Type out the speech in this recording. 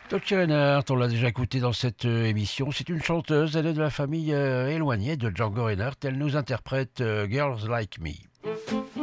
Dr. Reinhardt, on l'a déjà écouté dans cette émission, c'est une chanteuse, elle est de la famille éloignée de Django Reinhardt, elle nous interprète Girls Like Me.